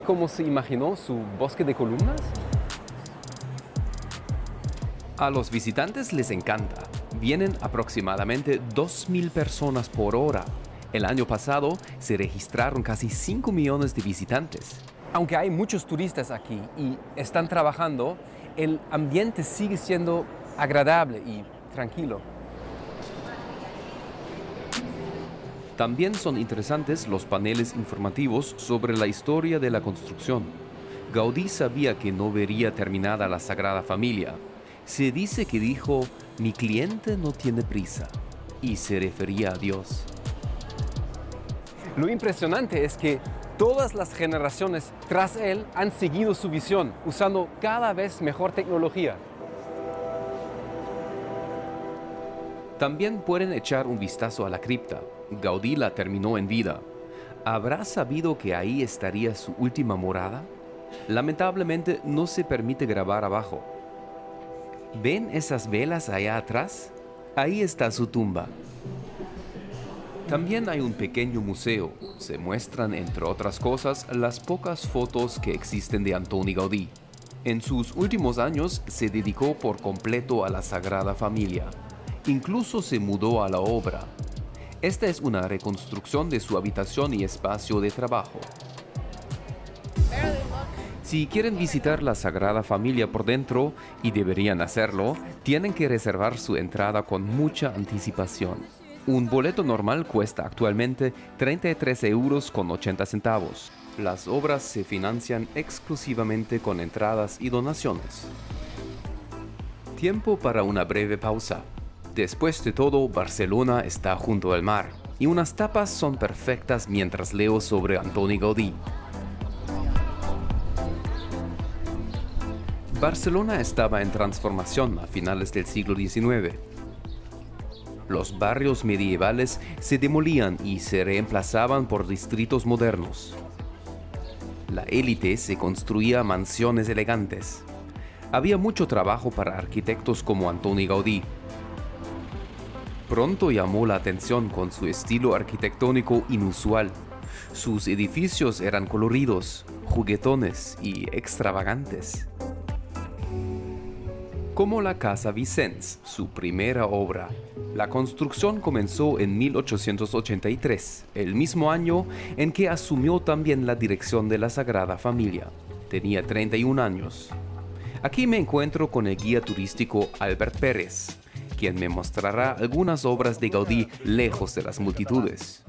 ¿Cómo se imaginó su bosque de columnas? A los visitantes les encanta. Vienen aproximadamente 2.000 personas por hora. El año pasado se registraron casi 5 millones de visitantes. Aunque hay muchos turistas aquí y están trabajando, el ambiente sigue siendo agradable y tranquilo. También son interesantes los paneles informativos sobre la historia de la construcción. Gaudí sabía que no vería terminada la Sagrada Familia. Se dice que dijo, mi cliente no tiene prisa, y se refería a Dios. Lo impresionante es que todas las generaciones tras él han seguido su visión, usando cada vez mejor tecnología. También pueden echar un vistazo a la cripta. Gaudí la terminó en vida. ¿Habrá sabido que ahí estaría su última morada? Lamentablemente no se permite grabar abajo. ¿Ven esas velas allá atrás? Ahí está su tumba. También hay un pequeño museo. Se muestran, entre otras cosas, las pocas fotos que existen de Antoni Gaudí. En sus últimos años se dedicó por completo a la Sagrada Familia. Incluso se mudó a la obra. Esta es una reconstrucción de su habitación y espacio de trabajo. Si quieren visitar la Sagrada Familia por dentro, y deberían hacerlo, tienen que reservar su entrada con mucha anticipación. Un boleto normal cuesta actualmente 33,80 €. Las obras se financian exclusivamente con entradas y donaciones. Tiempo para una breve pausa. Después de todo, Barcelona está junto al mar, y unas tapas son perfectas mientras leo sobre Antoni Gaudí. Barcelona estaba en transformación a finales del siglo XIX. Los barrios medievales se demolían y se reemplazaban por distritos modernos. La élite se construía mansiones elegantes. Había mucho trabajo para arquitectos como Antoni Gaudí. Pronto llamó la atención con su estilo arquitectónico inusual. Sus edificios eran coloridos, juguetones y extravagantes. Como la Casa Vicens, su primera obra. La construcción comenzó en 1883, el mismo año en que asumió también la dirección de la Sagrada Familia. Tenía 31 años. Aquí me encuentro con el guía turístico Albert Pérez, quien me mostrará algunas obras de Gaudí lejos de las multitudes.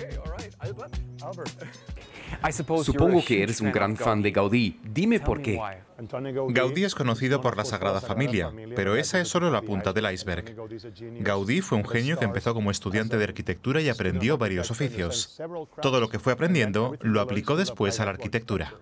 Supongo que eres un gran fan de Gaudí. Dime por qué. Gaudí es conocido por la Sagrada Familia, pero esa es solo la punta del iceberg. Gaudí fue un genio que empezó como estudiante de arquitectura y aprendió varios oficios. Todo lo que fue aprendiendo lo aplicó después a la arquitectura.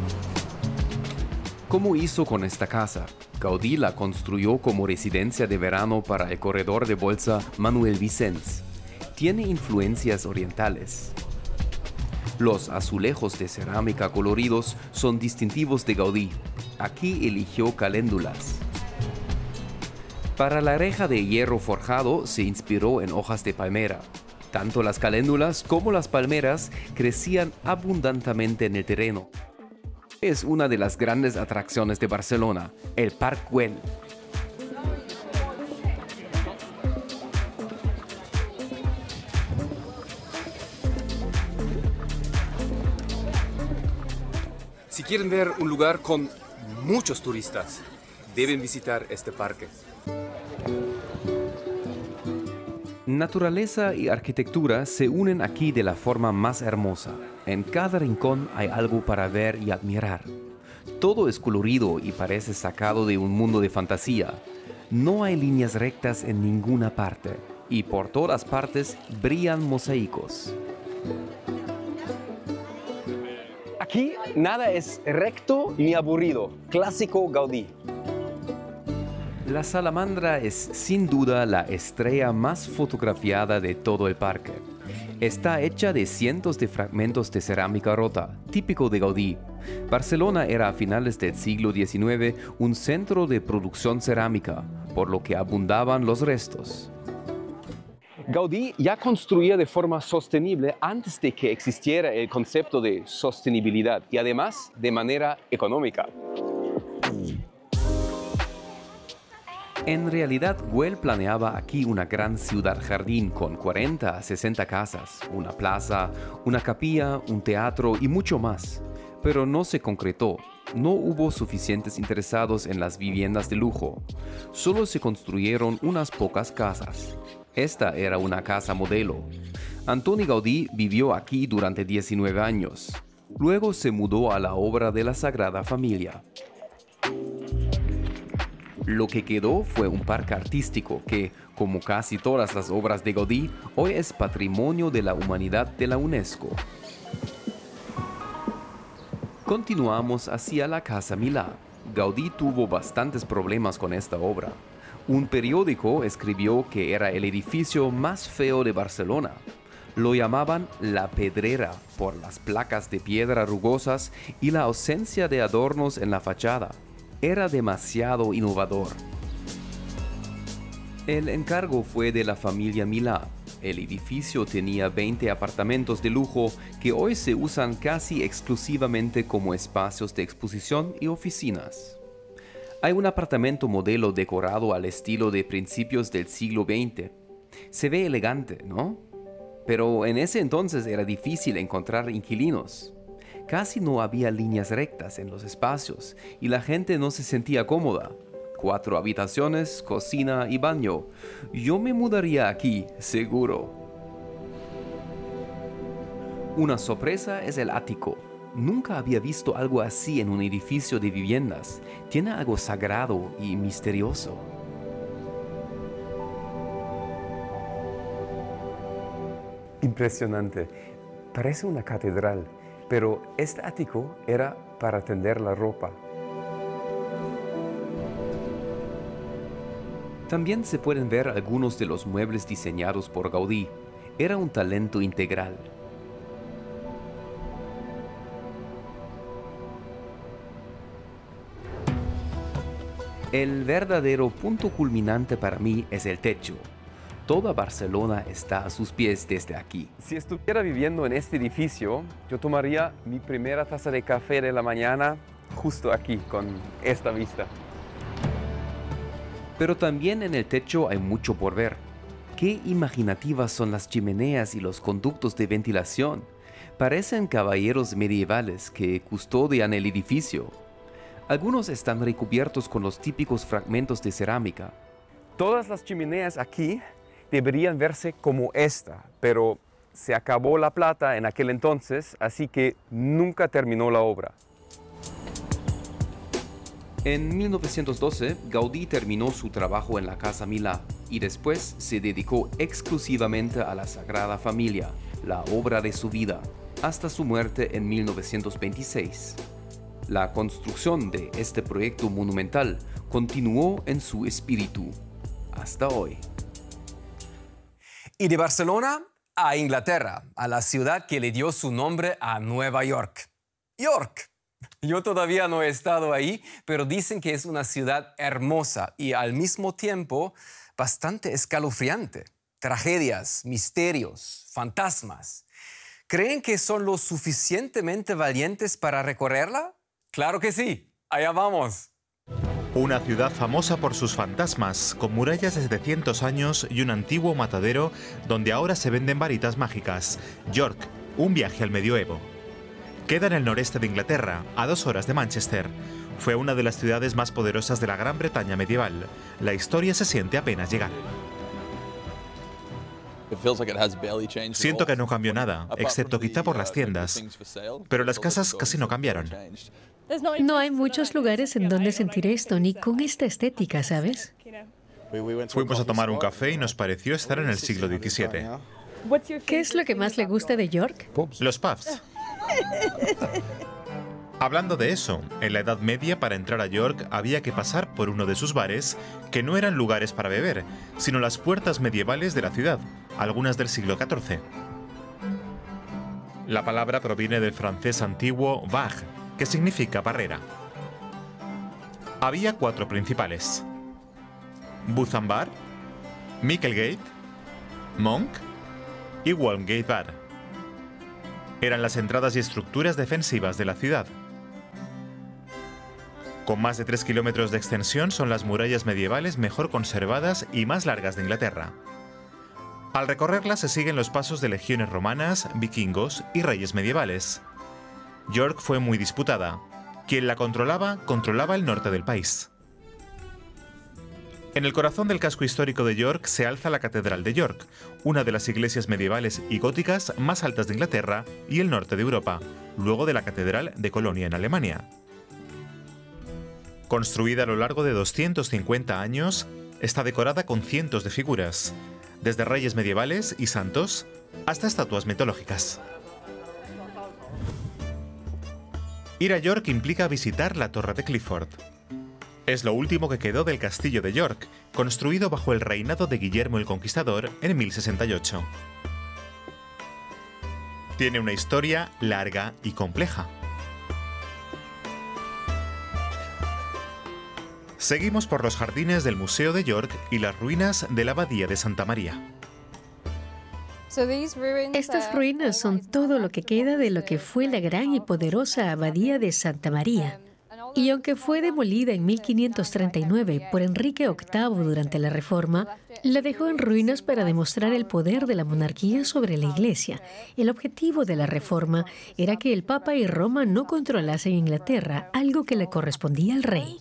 ¿Cómo hizo con esta casa? Gaudí la construyó como residencia de verano para el corredor de bolsa Manuel Vicens. Tiene influencias orientales. Los azulejos de cerámica coloridos son distintivos de Gaudí. Aquí eligió caléndulas. Para la reja de hierro forjado se inspiró en hojas de palmera. Tanto las caléndulas como las palmeras crecían abundantemente en el terreno. Es una de las grandes atracciones de Barcelona, el Parc Güell. Si quieren ver un lugar con muchos turistas, deben visitar este parque. Naturaleza y arquitectura se unen aquí de la forma más hermosa. En cada rincón hay algo para ver y admirar. Todo es colorido y parece sacado de un mundo de fantasía. No hay líneas rectas en ninguna parte, y por todas partes brillan mosaicos. Aquí nada es recto ni aburrido. Clásico Gaudí. La salamandra es sin duda la estrella más fotografiada de todo el parque. Está hecha de cientos de fragmentos de cerámica rota, típico de Gaudí. Barcelona era a finales del siglo XIX un centro de producción cerámica, por lo que abundaban los restos. Gaudí ya construía de forma sostenible antes de que existiera el concepto de sostenibilidad y además de manera económica. En realidad, Güell planeaba aquí una gran ciudad-jardín con 40 a 60 casas, una plaza, una capilla, un teatro y mucho más. Pero no se concretó. No hubo suficientes interesados en las viviendas de lujo. Solo se construyeron unas pocas casas. Esta era una casa modelo. Antoni Gaudí vivió aquí durante 19 años. Luego se mudó a la obra de la Sagrada Familia. Lo que quedó fue un parque artístico que, como casi todas las obras de Gaudí, hoy es Patrimonio de la Humanidad de la UNESCO. Continuamos hacia la Casa Milà. Gaudí tuvo bastantes problemas con esta obra. Un periódico escribió que era el edificio más feo de Barcelona. Lo llamaban La Pedrera por las placas de piedra rugosas y la ausencia de adornos en la fachada. Era demasiado innovador. El encargo fue de la familia Milà. El edificio tenía 20 apartamentos de lujo que hoy se usan casi exclusivamente como espacios de exposición y oficinas. Hay un apartamento modelo decorado al estilo de principios del siglo XX. Se ve elegante, ¿no? Pero en ese entonces era difícil encontrar inquilinos. Casi no había líneas rectas en los espacios y la gente no se sentía cómoda. 4 habitaciones, cocina y baño. Yo me mudaría aquí, seguro. Una sorpresa es el ático. Nunca había visto algo así en un edificio de viviendas. Tiene algo sagrado y misterioso. Impresionante. Parece una catedral, pero este ático era para tender la ropa. También se pueden ver algunos de los muebles diseñados por Gaudí. Era un talento integral. El verdadero punto culminante para mí es el techo. Toda Barcelona está a sus pies desde aquí. Si estuviera viviendo en este edificio, yo tomaría mi primera taza de café de la mañana justo aquí, con esta vista. Pero también en el techo hay mucho por ver. Qué imaginativas son las chimeneas y los conductos de ventilación. Parecen caballeros medievales que custodian el edificio. Algunos están recubiertos con los típicos fragmentos de cerámica. Todas las chimeneas aquí deberían verse como esta, pero se acabó la plata en aquel entonces, así que nunca terminó la obra. En 1912, Gaudí terminó su trabajo en la Casa Milà y después se dedicó exclusivamente a la Sagrada Familia, la obra de su vida, hasta su muerte en 1926. La construcción de este proyecto monumental continuó en su espíritu hasta hoy. Y de Barcelona a Inglaterra, a la ciudad que le dio su nombre a Nueva York. York. Yo todavía no he estado ahí, pero dicen que es una ciudad hermosa y al mismo tiempo bastante escalofriante. Tragedias, misterios, fantasmas. ¿Creen que son lo suficientemente valientes para recorrerla? ¡Claro que sí! ¡Allá vamos! Una ciudad famosa por sus fantasmas, con murallas de 700 años y un antiguo matadero donde ahora se venden varitas mágicas. York, un viaje al medioevo. Queda en el noreste de Inglaterra, a 2 horas de Manchester. Fue una de las ciudades más poderosas de la Gran Bretaña medieval. La historia se siente apenas llegar. Siento que no cambió nada, excepto quizá por las tiendas. Pero las casas casi no cambiaron. No hay muchos lugares en donde sentir esto, ni con esta estética, ¿sabes? Fuimos a tomar un café y nos pareció estar en el siglo XVII. ¿Qué es lo que más le gusta de York? Los pubs. Hablando de eso, en la Edad Media para entrar a York había que pasar por uno de sus bares, que no eran lugares para beber, sino las puertas medievales de la ciudad, algunas del siglo XIV. La palabra proviene del francés antiguo barre, que significa barrera. Había 4 principales: Booth and Bar, Micklegate, Monk y Walmgate Bar. Eran las entradas y estructuras defensivas de la ciudad. Con más de 3 kilómetros de extensión, son las murallas medievales mejor conservadas y más largas de Inglaterra. Al recorrerlas se siguen los pasos de legiones romanas, vikingos y reyes medievales. York fue muy disputada. Quien la controlaba el norte del país. En el corazón del casco histórico de York se alza la Catedral de York, una de las iglesias medievales y góticas más altas de Inglaterra y el norte de Europa, luego de la Catedral de Colonia en Alemania. Construida a lo largo de 250 años, está decorada con cientos de figuras, desde reyes medievales y santos hasta estatuas mitológicas. Ir a York implica visitar la Torre de Clifford. Es lo último que quedó del castillo de York, construido bajo el reinado de Guillermo el Conquistador en 1068. Tiene una historia larga y compleja. Seguimos por los jardines del Museo de York y las ruinas de la Abadía de Santa María. Estas ruinas son todo lo que queda de lo que fue la gran y poderosa Abadía de Santa María. Y aunque fue demolida en 1539 por Enrique VIII durante la Reforma, la dejó en ruinas para demostrar el poder de la monarquía sobre la Iglesia. El objetivo de la Reforma era que el Papa y Roma no controlasen Inglaterra, algo que le correspondía al rey.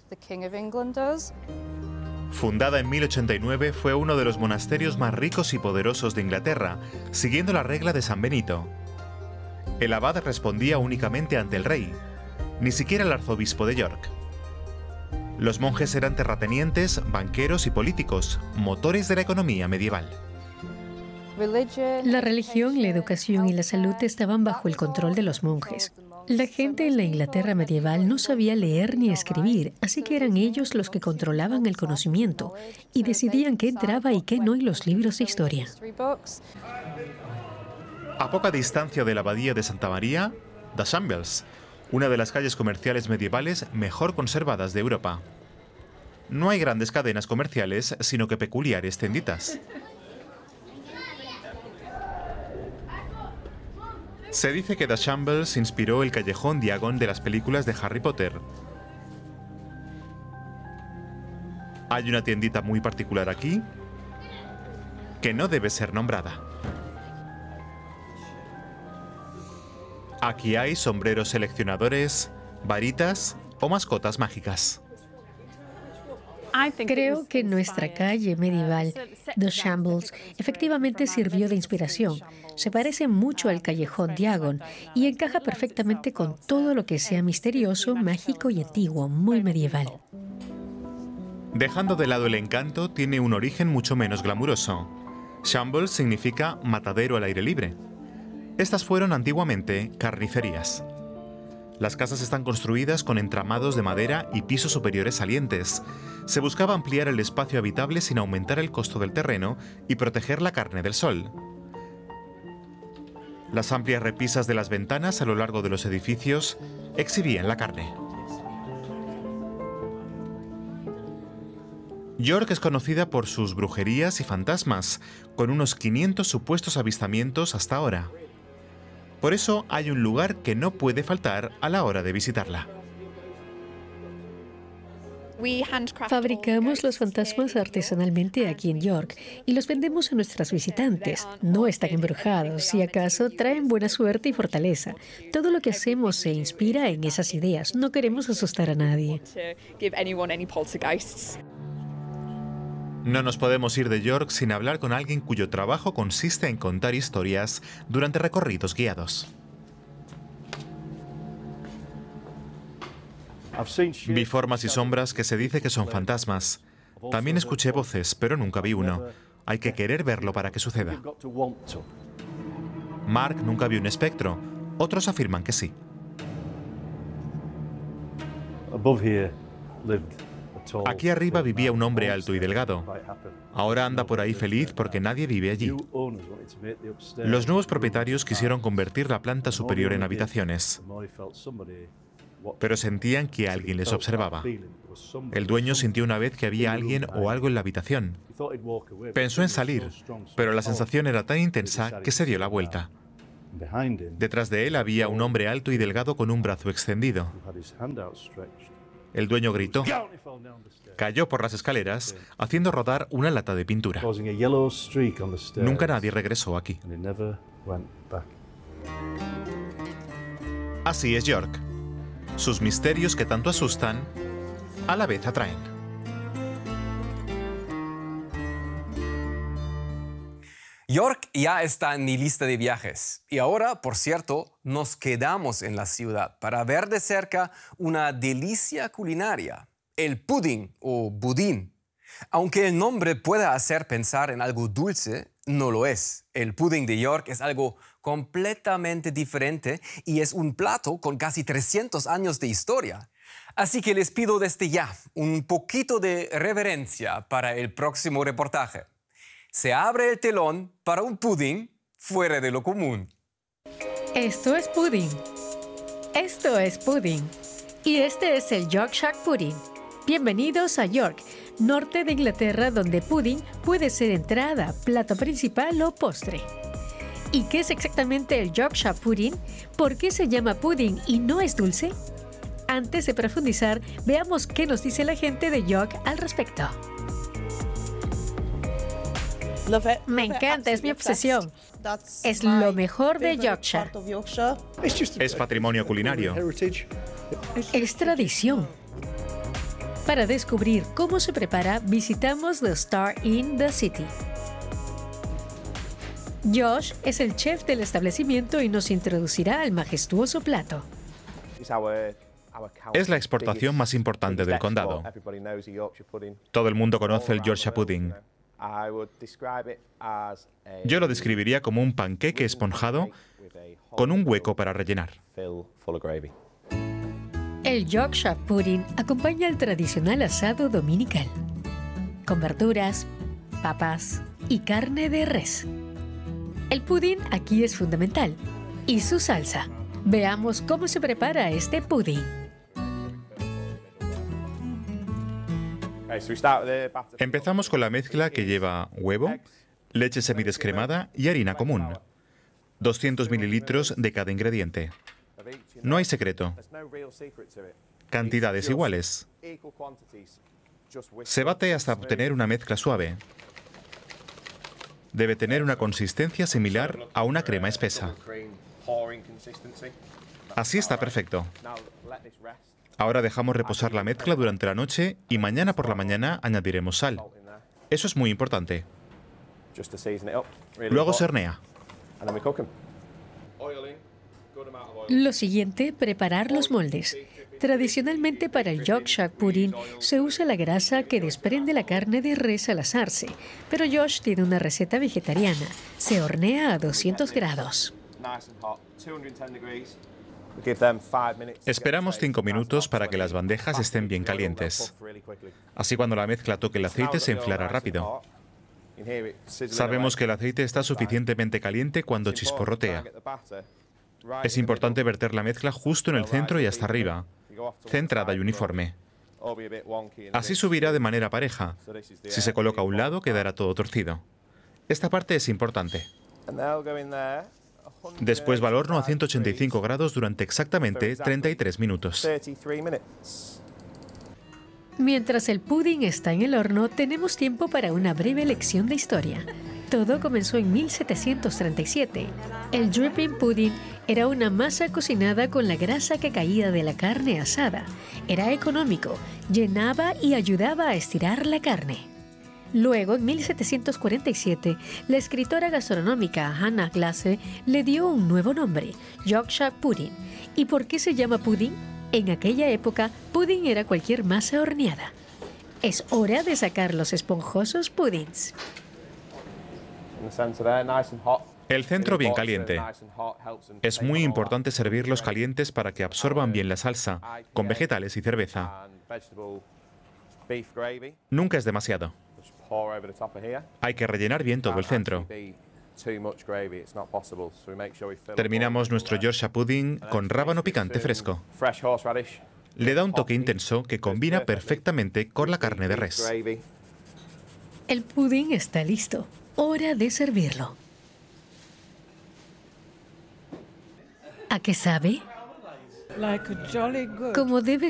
Fundada en 1089, fue uno de los monasterios más ricos y poderosos de Inglaterra, siguiendo la regla de San Benito. El abad respondía únicamente ante el rey, ni siquiera el arzobispo de York. Los monjes eran terratenientes, banqueros y políticos, motores de la economía medieval. La religión, la educación y la salud estaban bajo el control de los monjes. La gente en la Inglaterra medieval no sabía leer ni escribir, así que eran ellos los que controlaban el conocimiento y decidían qué entraba y qué no en los libros de historia. A poca distancia de la Abadía de Santa María, The Shambles, una de las calles comerciales medievales mejor conservadas de Europa. No hay grandes cadenas comerciales, sino que peculiares tienditas. Se dice que The Shambles inspiró el callejón Diagon de las películas de Harry Potter. Hay una tiendita muy particular aquí que no debe ser nombrada. Aquí hay sombreros seleccionadores, varitas o mascotas mágicas. Creo que nuestra calle medieval, The Shambles, efectivamente sirvió de inspiración. Se parece mucho al callejón Diagon y encaja perfectamente con todo lo que sea misterioso, mágico y antiguo, muy medieval. Dejando de lado el encanto, tiene un origen mucho menos glamuroso. Shambles significa matadero al aire libre. Estas fueron antiguamente carnicerías. Las casas están construidas con entramados de madera y pisos superiores salientes. Se buscaba ampliar el espacio habitable sin aumentar el costo del terreno y proteger la carne del sol. Las amplias repisas de las ventanas a lo largo de los edificios exhibían la carne. York es conocida por sus brujerías y fantasmas, con unos 500 supuestos avistamientos hasta ahora. Por eso hay un lugar que no puede faltar a la hora de visitarla. Fabricamos los fantasmas artesanalmente aquí en York y los vendemos a nuestros visitantes. No están embrujados, si acaso traen buena suerte y fortaleza. Todo lo que hacemos se inspira en esas ideas. No queremos asustar a nadie. No nos podemos ir de York sin hablar con alguien cuyo trabajo consiste en contar historias durante recorridos guiados. Vi formas y sombras que se dice que son fantasmas. También escuché voces, pero nunca vi uno. Hay que querer verlo para que suceda. Mark nunca vio un espectro. Otros afirman que sí. Aquí arriba vivía un hombre alto y delgado. Ahora anda por ahí feliz porque nadie vive allí. Los nuevos propietarios quisieron convertir la planta superior en habitaciones. pero sentían que alguien les observaba. El dueño sintió una vez que había alguien o algo en la habitación. Pensó en salir, pero la sensación era tan intensa que se dio la vuelta. Detrás de él había un hombre alto y delgado con un brazo extendido. El dueño gritó. Cayó por las escaleras, haciendo rodar una lata de pintura. Nunca nadie regresó aquí. Así es York. Sus misterios que tanto asustan, a la vez atraen. York ya está en mi lista de viajes. Y ahora, por cierto, nos quedamos en la ciudad para ver de cerca una delicia culinaria, el pudding o budín. Aunque el nombre pueda hacer pensar en algo dulce, no lo es. El pudding de York es algo completamente diferente y es un plato con casi 300 años de historia. Así que les pido desde ya un poquito de reverencia para el próximo reportaje. Se abre el telón para un pudding fuera de lo común. Esto es pudding. Esto es pudding. Y este es el Yorkshire Pudding. Bienvenidos a York, norte de Inglaterra, donde pudding puede ser entrada, plato principal o postre. ¿Y qué es exactamente el Yorkshire Pudding? ¿Por qué se llama pudding y no es dulce? Antes de profundizar, veamos qué nos dice la gente de York al respecto. Me encanta, es mi obsesión. Es lo mejor de Yorkshire. Es patrimonio culinario. Es tradición. Para descubrir cómo se prepara, visitamos The Star Inn The City. Josh es el chef del establecimiento y nos introducirá al majestuoso plato. Es la exportación más importante del condado. Todo el mundo conoce el Yorkshire Pudding. Yo lo describiría como un panqueque esponjado con un hueco para rellenar. El Yorkshire Pudding acompaña el tradicional asado dominical, con verduras, papas y carne de res. El pudding aquí es fundamental, y su salsa. Veamos cómo se prepara este pudding. Empezamos con la mezcla que lleva huevo, leche semidescremada y harina común. 200 mililitros de cada ingrediente. No hay secreto. Cantidades iguales. Se bate hasta obtener una mezcla suave. Debe tener una consistencia similar a una crema espesa. Así está perfecto. Ahora dejamos reposar la mezcla durante la noche y mañana por la mañana añadiremos sal. Eso es muy importante. Luego se hornea. Lo siguiente, preparar los moldes. Tradicionalmente para el Yorkshire Pudding se usa la grasa que desprende la carne de res al asarse, pero Josh tiene una receta vegetariana. Se hornea a 200 grados. Esperamos 5 minutos para que las bandejas estén bien calientes. Así cuando la mezcla toque el aceite se inflará rápido. Sabemos que el aceite está suficientemente caliente cuando chisporrotea. Es importante verter la mezcla justo en el centro y hasta arriba, centrada y uniforme. Así subirá de manera pareja. Si se coloca a un lado, quedará todo torcido. Esta parte es importante. Después va al horno a 185 grados durante exactamente 33 minutos. Mientras el pudding está en el horno, tenemos tiempo para una breve lección de historia. Todo comenzó en 1737. El dripping pudding era una masa cocinada con la grasa que caía de la carne asada. Era económico, llenaba y ayudaba a estirar la carne. Luego, en 1747, la escritora gastronómica Hannah Glasse le dio un nuevo nombre, Yorkshire Pudding. ¿Y por qué se llama pudding? En aquella época, pudding era cualquier masa horneada. Es hora de sacar los esponjosos puddings. El centro bien caliente. Es muy importante servirlos calientes para que absorban bien la salsa, con vegetales y cerveza. Nunca es demasiado. Hay que rellenar bien todo el centro. Terminamos nuestro Yorkshire pudding con rábano picante fresco. Le da un toque intenso que combina perfectamente con la carne de res. El pudding está listo. Hora de servirlo. ¿A qué sabe? Como debe